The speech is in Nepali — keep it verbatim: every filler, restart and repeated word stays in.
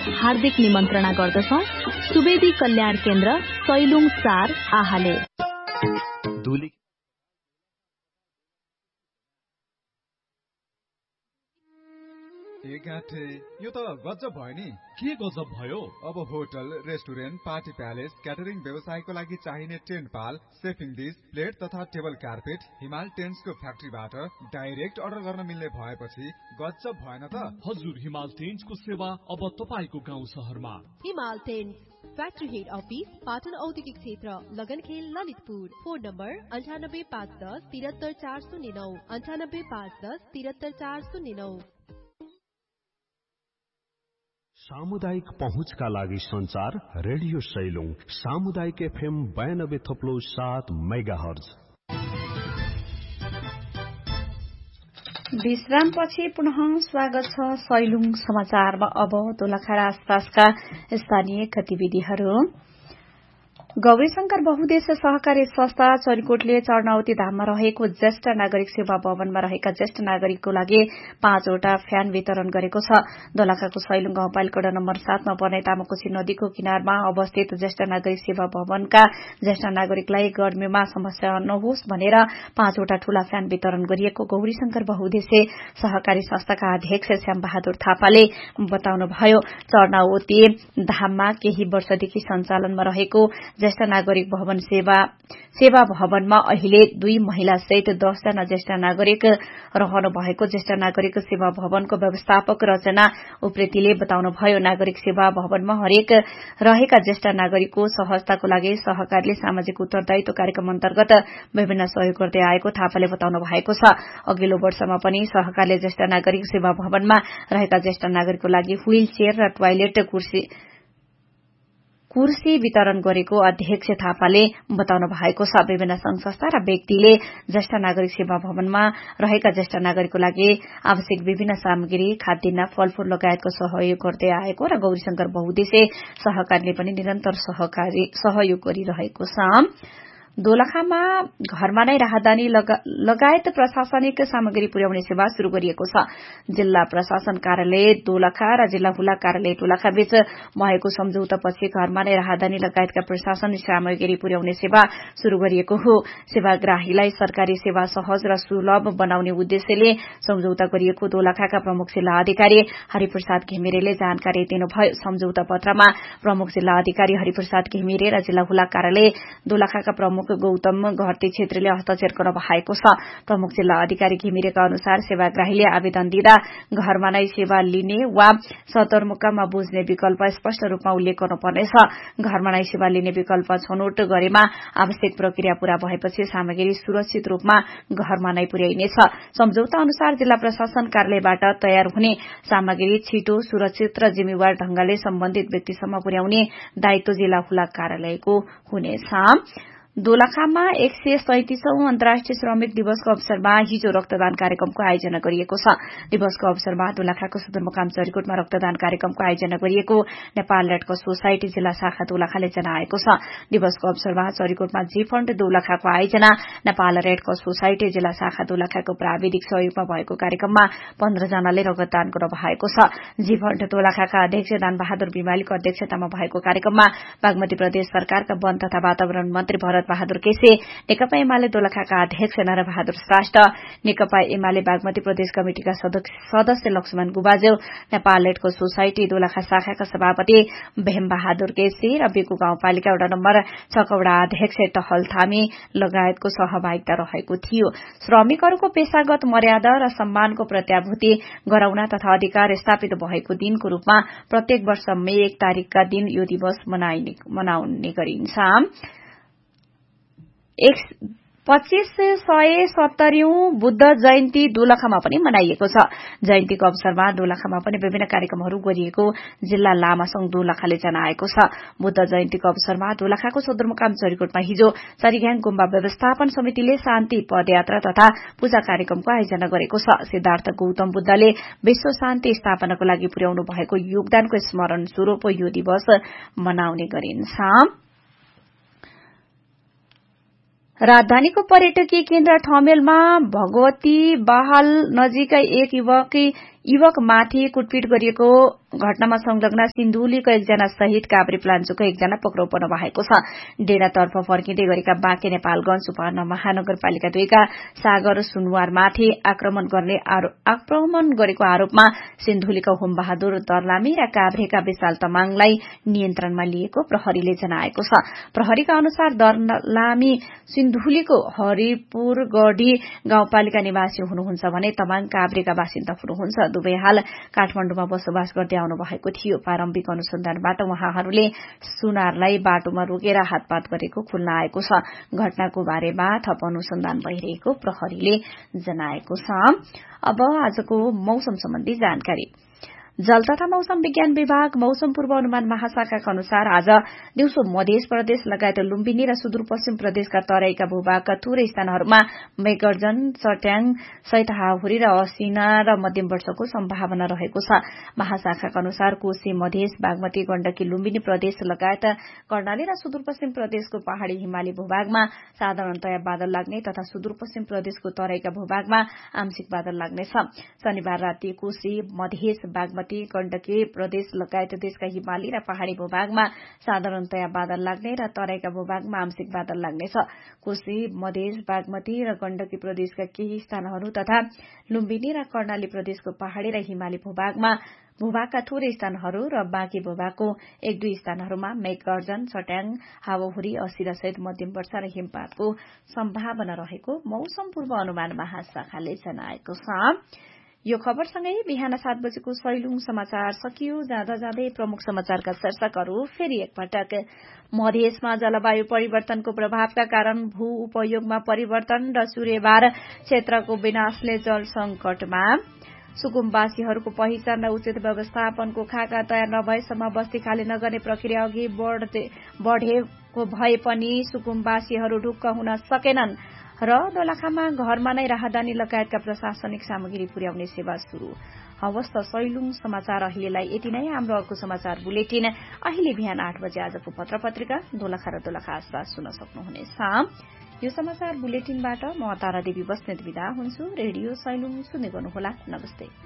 हार्दिक निमन्त्रणा गर्दछौं। सुवेदी कल्याण केन्द्र सैलुङ चार आहाले। यो त गजब भयो नि। के गजब भयो? अब hotel, restaurant, party palace, catering व्यवसायको लागि चाहिने टेन्ट पाल, सेफिङ डिश, प्लेट तथा टेबल कार्पेट हिमाल टेन्ट्सको फ्याक्ट्रीबाट डाइरेक्ट अर्डर गर्न मिल्ने भएपछि गजब भएन त? हजुर, हिमाल टेन्ट्सको सेवा अब तपाईको गाउँ शहरमा। हिमाल tents, factory head office, Patan औद्योगिक क्षेत्र, लगनखेल, ललितपुर। फोन नम्बर अन्ठानब्बे पाँच दस तिहत्तर चार शून्य नौ अन्ठानब्बे पाँच दस तिहत्तर चार शून्य नौ। सामुदायिक पहुँचका लागि संचार रेडियो सैलुङ सामुदायिक एफएम बयानब्बे थप्लो सात मेगाहर्ज। विश्रामपछि पुनः स्वागत छ सैलुङ समाचारमा। अब दोलखा आसपासका स्थानीय गतिविधिहरू। गौरीशंकर बहुद्देश्य सहकारी संस्था चरीकोटले चर्णावती धाममा रहेको ज्येष्ठ नागरिक सेवा भवनमा रहेका ज्येष्ठ नागरिकको लागि पाँचवटा फ्यान वितरण गरेको छ। दोलखाको सैलुङ गाउँपालिका नम्बर सातमा पर्ने तामाकोशी नदीको किनारमा अवस्थित ज्येष्ठ नागरिक सेवा भवनका ज्येष्ठ नागरिकलाई गर्मीमा समस्या नहोस् भनेर पाँचवटा ठूला फ्यान वितरण गरिएको गौरीशंकर बहुद्देश्य सहकारी संस्थाका अध्यक्ष श्याम बहादुर थापाले बताउनुभयो। चर्णावती धाममा केही वर्षदेखि सञ्चालनमा रहेको ज्येष्ठ नागरिक भवन सेवा सेवा भवनमा अहिले दुई महिला सहित दसजना ज्येष्ठ नागरिक रहनु भएको ज्येष्ठ नागरिक सेवा भवनको व्यवस्थापक रचना उप्रेतीले बताउनुभयो। नागरिक सेवा भवनमा हरेक रहेका ज्येष्ठ नागरिकको सहजताको लागि सहकारीले सामाजिक उत्तरदायित्व कार्यक्रम अन्तर्गत विभिन्न सहयोग गर्दै आएको थापाले बताउनु भएको छ। अघिल्लो वर्षमा पनि सहकारीले ज्येष्ठ नागरिक सेवा भवनमा रहेका ज्येष्ठ नागरिकको लागि व्हील चेयर र टोयलेट कुर्सी कुर्सी वितरण गरेको अध्यक्ष थापाले बताउनु भएको छ। विभिन्न संघ संस्था र व्यक्तिले ज्येष्ठ नागरिक सेवा भवनमा रहेका ज्येष्ठ नागरिकको लागि आवश्यक विभिन्न सामग्री, खाद्यान्न, फलफूल लगायतको सहयोग गर्दै आएको र गौरीशंकर बहुद्देश्य सहकारीले पनि निरन्तर सहयोग गरिरहेको छ। दोलखामा घरमा नै राहदानी लगायत प्रशासनिक सामग्री पुर्याउने सेवा शुरू गरिएको छ। जिल्ला प्रशासन कार्यालय दोलखा र जिल्ला हुला कार्यालय दोलखा बीच भएको सम्झौतापछि घरमा नै राहदानी लगायतका प्रशासनिक सामग्री पुर्याउने सेवा शुरू गरिएको हो। सेवाग्राहीलाई सरकारी सेवा सहज र सुलभ बनाउने उद्देश्यले सम्झौता गरिएको दोलखाका प्रमुख जिल्ला अधिकारी हरिप्रसाद घिमिरेले जानकारी दिनुभयो। सम्झौता पत्रमा प्रमुख जिल्ला अधिकारी हरिप्रसाद घिमिरे र जिल्ला हुला कार्यालय दोलखाका प्रमुख गौतम घरती क्षेत्रीले हस्ताक्षर गर्न भएको छ। प्रमुख जिल्ला अधिकारी घिमिरेका अनुसार सेवाग्राहीले आवेदन दिँदा घरमा नै सेवा लिने वा सदरमुकाममा बुझ्ने विकल्प स्पष्ट रूपमा उल्लेख गर्नुपर्नेछ। घरमा नै सेवा लिने विकल्प छनौट गरेमा आवश्यक प्रक्रिया पूरा भएपछि सामग्री सुरक्षित रूपमा घरमा नै पुर्याइनेछ। सम्झौता अनुसार जिल्ला प्रशासन कार्यालयबाट तयार हुने सामग्री छिटो, सुरक्षित र जिम्मेवार ढंगले सम्बन्धित व्यक्तिसम्म पुर्याउने दायित्व जिल्ला हुला कार्यालयको हुनेछ। दोलखामा एक सय सैंतिसौं अन्तर्राष्ट्रिय श्रमिक दिवसको अवसरमा हिजो रक्तदान कार्यक्रमको आयोजना गरिएको छ। दिवसको अवसरमा दोलखाको सदरमुकाम चरीकोटमा रक्तदान कार्यक्रमको आयोजना गरिएको नेपाल रेडक्रस सोसाइटी जिल्ला शाखा दोलखाले जनाएको छ। दिवसको अवसरमा चरीकोटमा जी फण्ड दोलखाको आयोजना नेपाल रेडक्रस सोसाइटी जिल्ला शाखा दोलखाको प्राविधिक सहयोगमा भएको कार्यक्रममा पन्ध्र जनाले रक्तदान गर्न भएको छ। जी फण्ड दोलखाका अध्यक्ष दानबहादुर बिमालीको अध्यक्षतामा भएको कार्यक्रममा बागमती प्रदेश सरकारका वन तथा वातावरण मन्त्री भरत बहादुर केसी, नेकपा एमाले दोलखाका अध्यक्ष नरबहादुर श्रेष्ठ, नेकपा एमाले बागमती प्रदेश कमिटिका सदस्य लक्ष्मण गुबाजेव, नेपाल रेडक्रस सोसाइटी दोलखा शाखाका सभापति भेम बहादुर केसी र बेकु गाउँपालिका वडा नम्बर छकवडा अध्यक्ष टहल थामी लगायतको सहभागिता रहेको थियो। श्रमिकहरूको पेशागत मर्यादा र सम्मानको प्रत्याभूति गराउन तथा अधिकार स्थापित भएको दिनको रूपमा प्रत्येक वर्ष मे एक तारिकका दिन यो दिवस मनाउने गरिन्छ। पच्चीस सय सत्तरीौं बुद्ध जयन्ती दोलखामा पनि मनाइएको छ। जयन्तीको अवसरमा दोलखामा पनि विभिन्न कार्यक्रमहरू गरिएको जिल्ला लामा संघ दोलखाले जनाएको छ। बुद्ध जयन्तीको अवसरमा दोलखाको सदरमुकाम चरीकोटमा हिजो चरीग्याङ गुम्बा व्यवस्थापन समितिले शान्ति पदयात्रा तथा पूजा कार्यक्रमको आयोजना गरेको छ। सिद्धार्थ गौतम बुद्धले विश्व शान्ति स्थापनाको लागि पुर्याउनु भएको योगदानको स्मरण स्वरूप यो दिवस मनाउने गरिन्छ। राजधानीको पर्यटकीय केन्द्र ठमेलमा भगवती बहाल नजिकै एक युवक युवकमाथि कुटपिट गरिएको घटनामा संलग्न सिन्धुलीको एकजना सहित काभ्रे प्लान्चोको एकजना पक्राउ पर्नु भएको छ। डेरातर्फ फर्किँदै गरेका बाँके नेपालगंज उपमहानगरपालिका दुईका सागर सुनवारमाथि आक्रमण गर्ने आक्रमण गरेको आरोपमा सिन्धुलीका होमबहादुर दर्लामी र काभ्रेका विशाल तमाङलाई नियन्त्रणमा लिएको प्रहरीले जनाएको छ। प्रहरीका अनुसार दर्लामी सिन्धुलीको हरिपुरगढ़ी गाउँपालिका निवासी हुनुहुन्छ भने तमाङ काभ्रेका बासिन्दा हुनुहुन्छ। दुवै हाल काठमाण्डुमा बसोबास गर्दै आउनु भएको थियो। प्रारम्भिक अनुसन्धानबाट उहाँहरूले सुनारलाई बाटोमा रोकेर हातपात गरेको खुल्न आएको छ। घटनाको बारेमा थप अनुसन्धान भइरहेको प्रहरीले जनाएको छ। अब आजको मौसम सम्बन्धी जानकारी। जल तथा मौसम विज्ञान विभाग मौसम पूर्वानुमान महाशाखाका अनुसार आज दिउँसो मध्य प्रदेश लगायत लुम्बिनी र सुदूरपश्चिम प्रदेशका तराईका भूभागका थुरै स्थानहरूमा मेघगर्जन, चट्याङ सहित हावाहुरी र असिना र मध्यम वर्षाको सम्भावना रहेको छ। महाशाखाका अनुसार कोशी, मधेस, बागमती, गण्डकी, लुम्बिनी प्रदेश लगायत कर्णाली र सुदूरपश्चिम प्रदेशको पहाड़ी हिमाली भूभागमा साधारणतया बादल लाग्ने तथा सुदूरपश्चिम प्रदेशको तराईका भूभागमा आंशिक बादल लाग्नेछ। शनिबार राति कोशी, मधेस, बागमती, गण्डकी प्रदेश लगायत देशका हिमाली र पहाड़ी भूभागमा साधारणतया बादल लाग्ने र तराईका भूभागमा आंशिक बादल लाग्नेछ। कोशी, मधेस, बागमती र गण्डकी प्रदेशका केही स्थानहरू तथा लुम्बिनी र कर्णाली प्रदेशको पहाड़ी र हिमाली भूभागमा भूभागका थोरै स्थानहरू र बाँकी भूभागको एक दुई स्थानहरूमा मेघगर्जन, चट्याङ, हावाहुरी, असिरा सहित मध्यम वर्षा र हिमपातको सम्भावना रहेको मौसम पूर्वानुमान महाशाखाले जनाएको छ। यो खबरसँगै बिहान सात बजेको सैलुङ समाचार सकियो। जाँदा जाँदै प्रमुख समाचारका शीर्षकहरू फेरि एकपटक। मधेसमा जलवायु परिवर्तनको प्रभावका कारण भू उपयोगमा परिवर्तन र सूर्यबार क्षेत्रको विनाशले जल संकटमा। सुकुम्बासीहरूको पहिचान र उचित व्यवस्थापनको खाका तयार नभएसम्म बस्ती खाली नगर्ने प्रक्रिया अघि बढ़ेको भए पनि सुकुम्बासीहरू ढुक्क हुन सकेनन् र दोलखामा घरमा नै राहदानी लगायतका प्रशासनिक सामग्री पुर्याउने सेवा शुरू। हवस् त सैलुङ समाचार अहिलेलाई यति नै। हाम्रो अर्को समाचार बुलेटिन अहिले बिहान आठ बजे आजको पत्र पत्रिका दोलखा र दोलखा आसपास सुन्न सक्नुहुनेछ। यो समाचार बुलेटिनबाट म तारा देवी बस्नेत विदा हुन्छु। रेडियो सैलुङ सुन्दै गर्नुहोला। नमस्ते।